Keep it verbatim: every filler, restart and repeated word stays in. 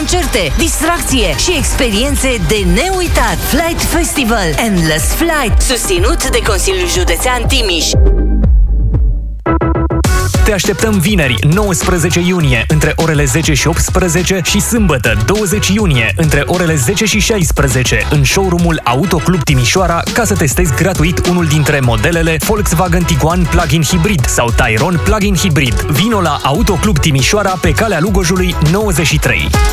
concerte, distracție și experiențe de neuitat. Flight Festival Endless Flight, susținut de Consiliul Județean Timiș. Te așteptăm vineri, nouăsprezece iunie, între orele zece și optsprezece și sâmbătă, douăzeci iunie, între orele zece și șaisprezece, în showroom-ul Auto Club Timișoara, ca să testezi gratuit unul dintre modelele Volkswagen Tiguan Plug-in Hybrid sau Tayron Plug-in Hybrid. Vino la Auto Club Timișoara pe Calea Lugojului nouăzeci și trei.